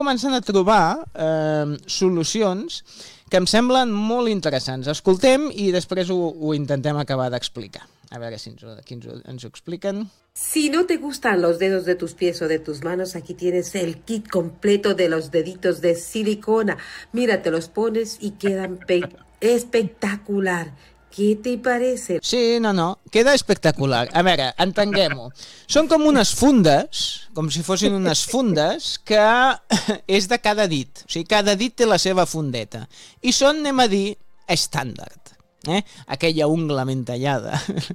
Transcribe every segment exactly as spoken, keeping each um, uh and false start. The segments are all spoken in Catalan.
començant a trobar eh, solucions que em semblen molt interessants. Escoltem i després ho, ho intentem acabar d'explicar. A veure si ens, aquí ens, ens ho expliquen. Si no te gustan los dedos de tus pies o de tus manos, aquí tienes el kit completo de los deditos de silicona. Mira, te los pones y quedan espectacular. Què te parece? Sí, no, no, queda espectacular. A veure, entenguem-ho. Són com unes fundes, com si fossin unes fundes, que és de cada dit. O sigui, cada dit té la seva fundeta. I són, anem a dir, estàndard. Eh? Aquella ungla ben tallada,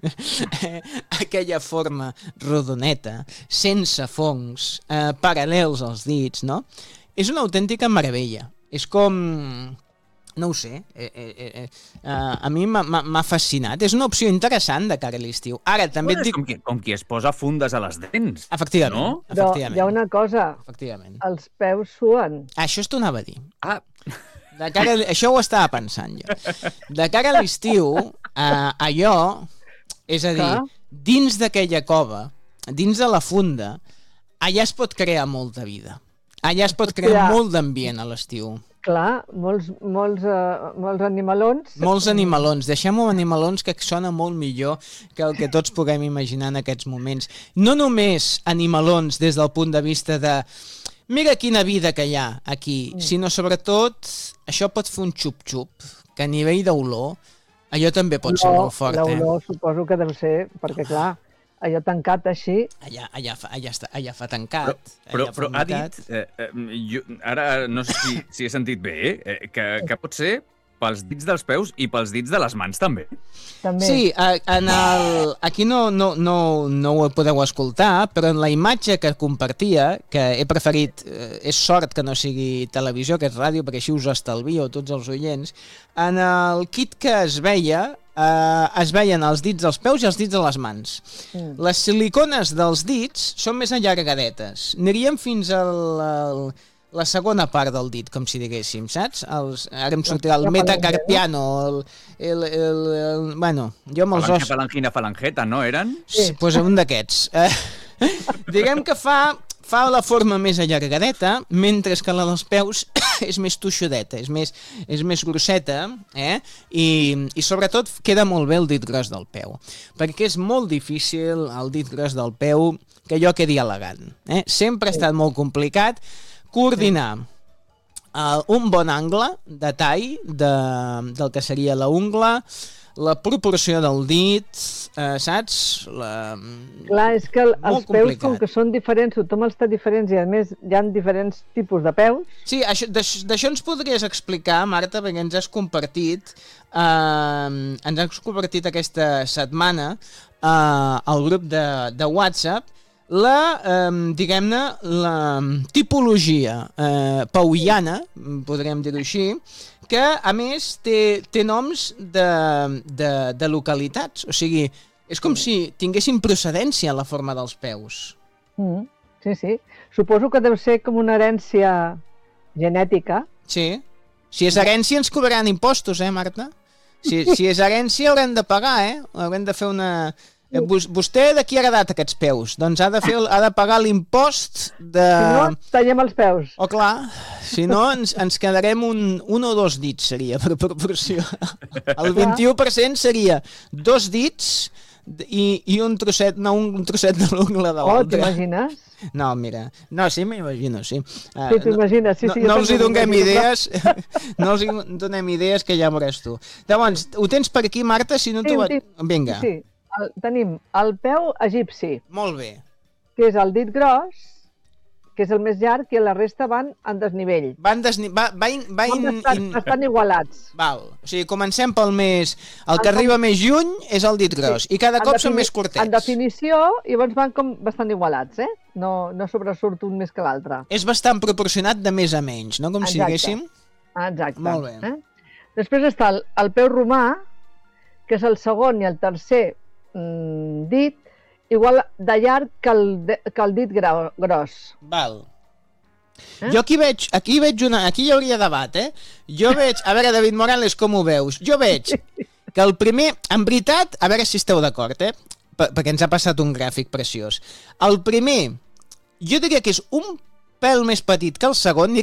aquella forma rodoneta, sense fongs, eh, paral·lels als dits, no? És una autèntica meravella. És com... No ho sé, eh, eh, eh, eh, a mi m'ha fascinat. És una opció interessant de cara a l'estiu. Ara, també bueno, et dic... Com qui, com qui es posa fundes a les dents. Efectivament. No? Efectivament. Però hi ha una cosa, Efectivament. els peus suen. Ah, això t'ho anava a dir. Ah, De cara a... Això ho estava pensant jo. De cara a l'estiu, eh, allò, és a dir, dins d'aquella cova, dins de la funda, allà es pot crear molta vida. Allà es pot crear Hòstia. molt d'ambient a l'estiu. Clar, molts, molts, uh, molts animalons. Molts animalons. Deixem-ho animalons, que sona molt millor que el que tots puguem imaginar en aquests moments. No només animalons des del punt de vista de mira quina vida que hi ha aquí, mm. sinó sobretot això pot fer un xup-xup, que a nivell d'olor allò també pot ser molt fort. L'olor eh? suposo que deu ser, perquè clar, allò tancat així... Allà, allà, fa, allà, està, allà fa tancat. Però, però, allà però ha dit, eh, eh, jo, ara no sé si, si he sentit bé, eh, que, que pot ser pels dits dels peus i pels dits de les mans també. També. Sí, en el, aquí no, no, no, no ho podeu escoltar, però en la imatge que compartia, que he preferit, eh, és sort que no sigui televisió, que és ràdio, perquè així us estalvio tots els oients, en el kit que es veia, Uh, es veien els dits dels peus i els dits de les mans. Mm. Les silicones dels dits són més allargadetes. Aniríem fins a la, la segona part del dit, com si diguéssim, saps? Els, ara em sortirà el metacarpiano, el, el, el, el... Bueno, jo amb els Falange, os... falangina, falangeta, no eren? Sí, doncs un d'aquests. Uh, diguem que fa... fa la forma més allargadeta, mentre que la dels peus és més tuixudeta, és més, és més grosseta, eh? I, i sobretot queda molt bé el dit gros del peu, perquè és molt difícil el dit gros del peu que allò quedi elegant. Eh? Sempre ha estat molt complicat coordinar uh, un bon angle de tall de, del que seria la ungla, la proporció del dit, eh, saps? La... Clar, és que el, els peus, complicat. Com que són diferents, tothom els té diferents i a més hi ha diferents tipus de peus. Sí, d'això ens podries explicar, Marta, perquè ens has compartit, eh, ens has compartit aquesta setmana eh, al grup de, de WhatsApp la, eh, diguem-ne, la tipologia eh, pauiana, podríem dir-ho així, que a més té, té noms de, de, de localitats, o sigui, és com si tinguessin procedència a la forma dels peus. Mm, sí, sí. Suposo que deu ser com una herència genètica. Sí. Si és herència ens cobraran impostos, eh, Marta? Si, si és herència haurem de pagar, eh? Haurem de fer una... Vostè de qui ha heredat aquests peus? Doncs ha de, fer, ha de pagar l'impost de... Si no, tallem els peus. Oh, clar. Si no, ens, ens quedarem un, un o dos dits, seria, per proporció. El vint-i-u per cent seria dos dits i, i un trosset, no, un trosset de l'ungla de l'altre. Oh, t'imagines? No, mira. No, sí, m'imagino, sí. Uh, Sí, t'imagines, sí, sí. No, no els hi donem idees, no els hi donem idees, que ja veuràs tu. Llavors, ho tens per aquí, Marta? Si no Sí, t'ho... sí. Vinga. Sí. El, tenim el peu egipci, Molt bé. que és el dit gros, que és el més llarg, i la resta van en desnivell. Van desni... Va, va, in, va in, Estan, in... estan igualats. Val. O sigui, comencem pel més... El que arriba més lluny és el dit gros, i cada En cop són defini- més curtets. En definició, llavors van com bastant igualats, eh? No, no sobresurt un més que l'altre. És bastant proporcionat de més a menys, no? Com si Exacte. diguéssim. Exacte. Molt bé. Eh? Després està el, el peu romà, que és el segon i el tercer mm, dit, igual de llarg que el, de, que el dit grau, gros. Val. Eh? Jo aquí veig, aquí veig una... Aquí hi hauria debat, eh? Jo veig... A veure, David Morales, com ho veus? Jo veig que el primer... En veritat, a veure si esteu d'acord, eh? Per, perquè ens ha passat un gràfic preciós. El primer, jo diria que és un pèl més petit que el segon,